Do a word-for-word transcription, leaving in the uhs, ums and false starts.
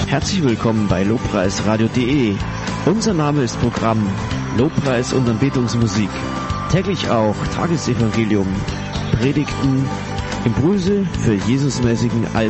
Herzlich willkommen bei lobpreisradio punkt de. Unser Name ist Programm Lobpreis und Anbetungsmusik. Täglich auch Tagesevangelium, Predigten, Impulse für Jesusmäßigen Alltag.